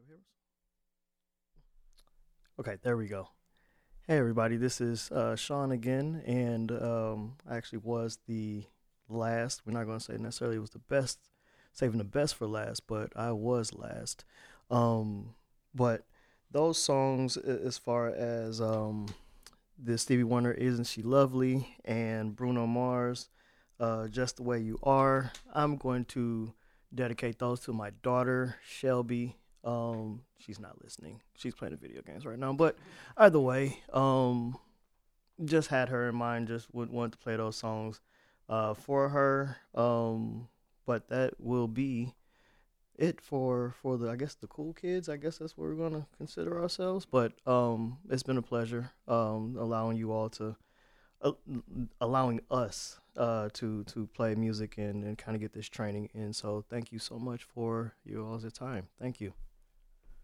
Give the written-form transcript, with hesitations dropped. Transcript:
hear us? Okay, there we go. Hey, everybody, this is Sean again, and I actually was the last. We're not going to say necessarily it was the best, saving the best for last, but I was last. Um, but those songs, as far as the Stevie Wonder "Isn't She Lovely" and Bruno Mars, "Just the Way You Are," I'm going to dedicate those to my daughter Shelby. She's not listening. She's playing the video games right now. But either way, just had her in mind. Just would want to play those songs for her. But that will be it for the, I guess, the cool kids. I guess that's what we're gonna consider ourselves. But it's been a pleasure allowing you all to uh, allowing us to play music and kind of get this training. And so thank you so much for your all's time. Thank you.